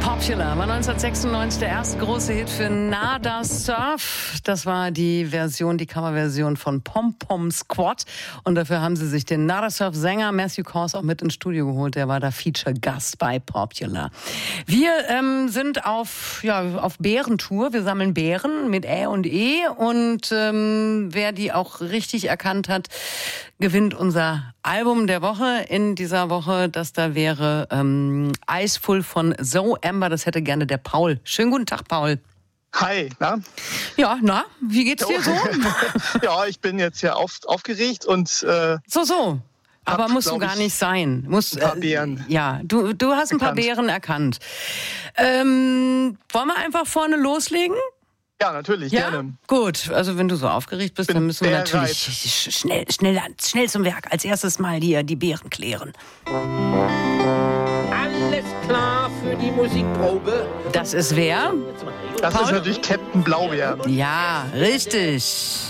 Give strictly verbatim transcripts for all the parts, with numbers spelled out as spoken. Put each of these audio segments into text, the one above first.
Popular war neunzehnhundertsechsundneunzig der erste große Hit für Nada Surf. Das war die Version, die Coverversion von Pom Pom Squad. Und dafür haben sie sich den Nada Surf Sänger Matthew Kors auch mit ins Studio geholt. Der war da Feature-Gast bei Popular. Wir ähm, sind auf, ja, auf Bärentour. Wir sammeln Bären mit Ä und E. Und ähm, wer die auch richtig erkannt hat, gewinnt unser Album der Woche in dieser Woche. Das da wäre ähm, Iceful von Zoe Amber. Das hätte gerne der Paul. Schönen guten Tag, Paul. Hi, na? Ja, na, wie geht's dir so? Ja, ich bin jetzt hier auf, aufgeregt und... Äh, so, so. Aber hab, musst du gar nicht sein. Musst, ein paar Beeren. Äh, ja, du, du hast ein paar erkannt. Beeren erkannt. Ähm, wollen wir einfach vorne loslegen? Ja, natürlich, Ja? gerne. Gut, also wenn du so aufgeregt bist, Bin dann müssen wir bereit. natürlich sch- schnell, schnell, schnell zum Werk. Als erstes mal hier die Beeren klären. Alles klar für die Musikprobe. Das ist wer? Das Paul? ist natürlich Captain Blaubeer. Ja, richtig.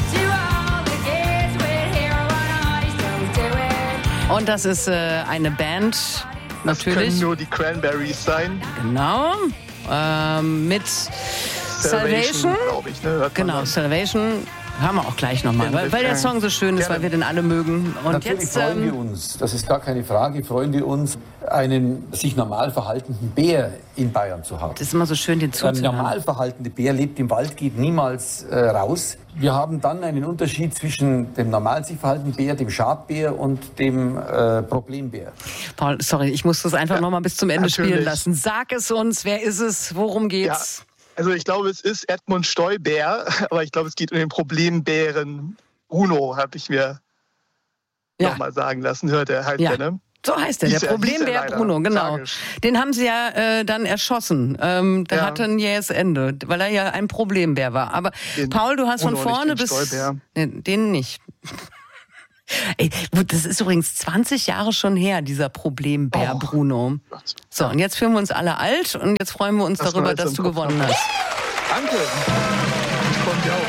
Und das ist äh, eine Band, Das natürlich. können nur die Cranberries sein. Genau. Ähm, mit Salvation. glaube ich. Ne? Hört man Genau, dann. Salvation. Hören wir auch gleich nochmal, weil, weil der Song so schön ist, Gerne. weil wir den alle mögen. Und Natürlich jetzt, freuen wir ähm, uns, das ist gar keine Frage, freuen wir uns, einen sich normal verhaltenden Bär in Bayern zu haben. das ist immer so schön, den Ein zuzuhören. normal verhaltender Bär lebt im Wald, geht niemals äh, raus. Wir haben dann einen Unterschied zwischen dem normal sich verhaltenden Bär, dem Schadbär und dem äh, Problembär. Paul, sorry, ich muss das einfach Ja, nochmal bis zum Ende natürlich. spielen lassen. Sag es uns, wer ist es, worum Ja, geht's? also ich glaube, es ist Edmund Stoiber, aber ich glaube, es geht um den Problembären Bruno, habe ich mir Ja. nochmal sagen lassen. Hört er halt, Ja. der, ne? So heißt er, Hieß der er- hieß er Problembär leider. Bruno, genau. Tragisch. Den haben sie ja äh, dann erschossen. Ähm, der Ja. hatte ein jähes Ende, weil er ja ein Problembär war. Aber Den Paul, du hast Bruno, von vorne nicht den bis... Stoiber. Nee, den nicht. Ey, das ist übrigens zwanzig Jahre schon her, dieser Problembär Oh. Bruno. So, und jetzt fühlen wir uns alle alt und jetzt freuen wir uns Das darüber, war jetzt dass im du Kopf gewonnen noch. hast. Danke. Ich freue mich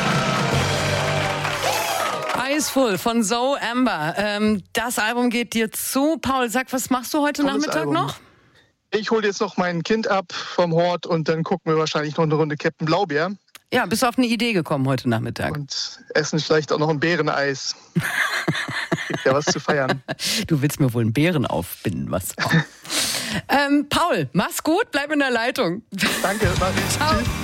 auch. Iceful von Zoe Amber. Ähm, das Album geht dir zu. Paul, sag, was machst du heute Tolles Nachmittag Album. noch? Ich hole jetzt noch mein Kind ab vom Hort und dann gucken wir wahrscheinlich noch eine Runde Captain Blaubeer Ja, bist du auf eine Idee gekommen heute Nachmittag? und essen vielleicht auch noch ein Bäreneis. Gibt ja was zu feiern. Du willst mir wohl einen Bären aufbinden, was? ähm, Paul, mach's gut, bleib in der Leitung. Danke, mach ich. Ciao. Tschüss.